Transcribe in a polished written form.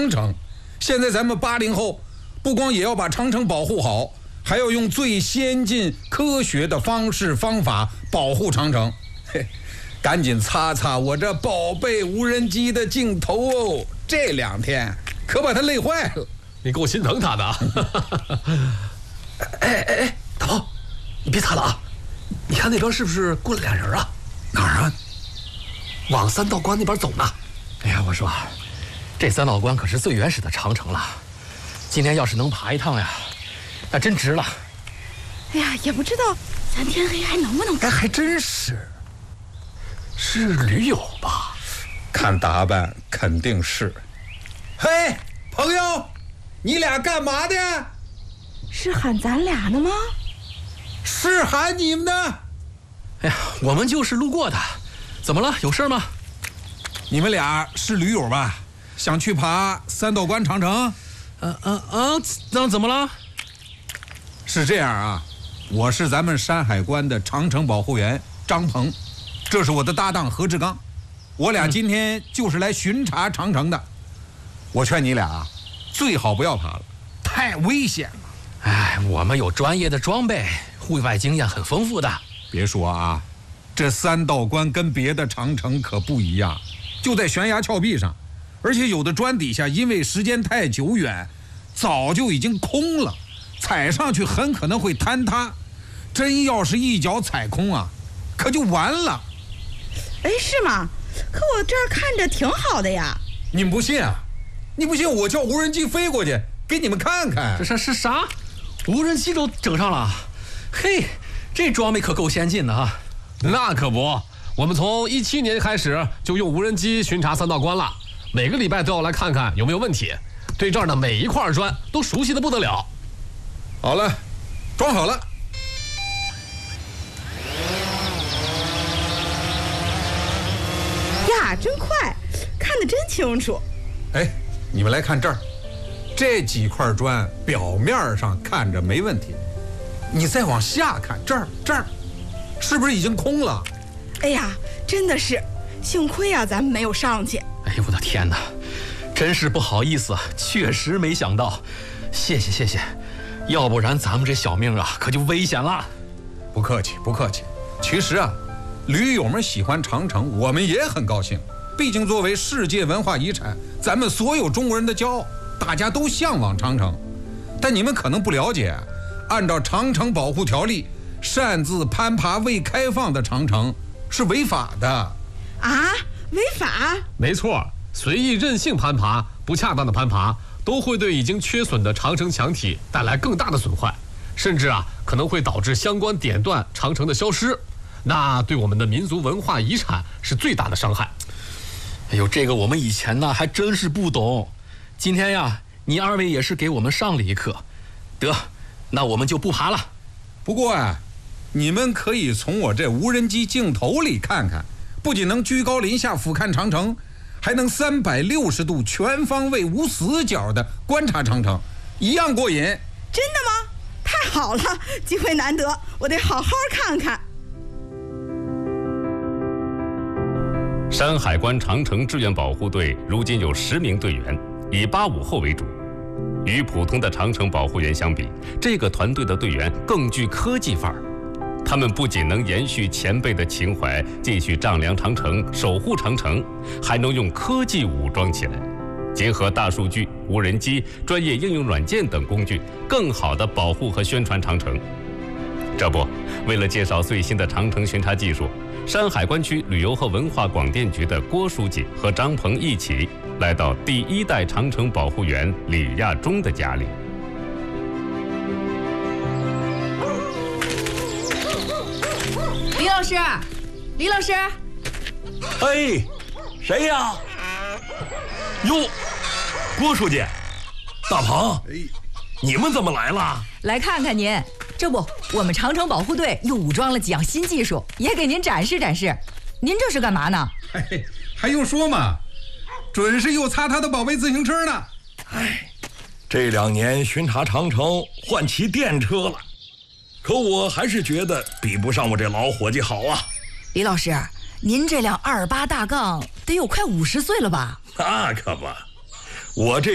长城。现在咱们80后不光也要把长城保护好，还要用最先进科学的方式方法保护长城。嘿，赶紧擦擦我这宝贝无人机的镜头哦，这2天可把他累坏了。 你够心疼他的啊！哎，大鹏，你别擦了啊！你看那边是不是过来2人啊？ 哪儿啊？ 往3道关那边走呢。 哎呀，我说，这3道关可是最原始的长城了，今天要是能爬一趟呀，那真值了。 哎呀，也不知道咱天黑还能不能爬。 哎，还真是驴友吧？ 看打扮肯定是。嘿，朋友，你俩干嘛的？ 是喊咱俩呢吗？ 是喊你们的。 哎呀，我们就是路过的，怎么了？有事吗？ 你们俩是驴友吧？想去爬3道关长城？ 那怎么了？ 是这样啊，我是咱们山海关的长城保护员张鹏，这是我的搭档何志刚，我俩今天就是来巡查长城的。我劝你俩啊，最好不要爬了，太危险了。 哎，我们有专业的装备，户外经验很丰富的。 别说啊，这3道关跟别的长城可不一样，就在悬崖峭壁上，而且有的砖底下因为时间太久远，早就已经空了，踩上去很可能会坍塌。真要是一脚踩空啊，可就完了。 哎，是吗？可我这儿看着挺好的呀。 你们不信啊？你不信我叫无人机飞过去给你们看看。 这是啥？无人机都整上了？嘿，这装备可够先进的啊！ 那可不，我们从17年开始就用无人机巡查3道关了，每个礼拜都要来看看有没有问题，对这儿的每一块砖都熟悉的不得了。 好了，装好了。 呀，真快，看得真清楚。 哎，你们来看这儿，这几块砖表面上看着没问题，你再往下看，这儿是不是已经空了？ 哎呀，真的是，幸亏啊咱们没有上去。 哎呦我的天哪，真是不好意思，确实没想到。谢谢，要不然咱们这小命啊可就危险了。 不客气。其实啊，驴友们喜欢长城，我们也很高兴。毕竟作为世界文化遗产，咱们所有中国人的骄傲，大家都向往长城。但你们可能不了解，按照长城保护条例，擅自攀爬未开放的长城是违法的。 啊，违法？ 没错，随意任性攀爬、不恰当的攀爬，都会对已经缺损的长城墙体带来更大的损坏，甚至可能会导致相关点段长城的消失，那对我们的民族文化遗产是最大的伤害。 哎呦，这个我们以前呢还真是不懂，今天呀，你2位也是给我们上了一课。得，那我们就不爬了。 不过啊，你们可以从我这无人机镜头里看看，不仅能居高临下俯瞰长城，还能360度全方位无死角的观察长城，一样过瘾。 真的吗？太好了，机会难得，我得好好看看。 山海关长城志愿保护队如今有10名队员，以85后为主。与普通的长城保护员相比，这个团队的队员更具科技范儿。他们不仅能延续前辈的情怀，继续丈量长城、守护长城，还能用科技武装起来，结合大数据、无人机、专业应用软件等工具，更好地保护和宣传长城。这不，为了介绍最新的长城巡查技术，山海关区旅游和文化广电局的郭书记和张鹏一起来到第1代长城保护员李亚忠的家里。 李老师， 哎，谁呀？哟，郭书记，大鹏，你们怎么来了？ 来看看您。这不，我们长城保护队又武装了几样新技术，也给您展示展示。您这是干嘛呢？ 还用说吗？准是又擦他的宝贝自行车呢。 这2年巡查长城换骑电车了，可我还是觉得比不上我这老伙计好啊。 李老师，您这辆28大杠得有快50岁了吧？ 那可不，我这